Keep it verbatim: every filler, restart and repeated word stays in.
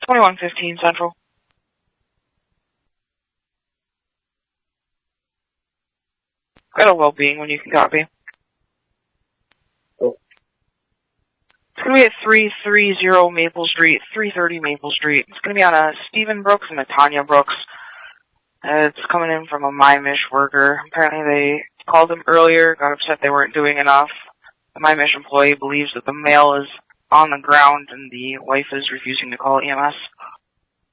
twenty-one fifteen Central. Got a well-being when you can copy. Oh. It's going to be at three thirty Maple Street, three thirty Maple Street. It's going to be on a Stephen Brooks and a Tanya Brooks. Uh, it's coming in from a MyMish worker. Apparently they called him earlier, got upset they weren't doing enough. The MyMish employee believes that the mail is on the ground and the wife is refusing to call E M S.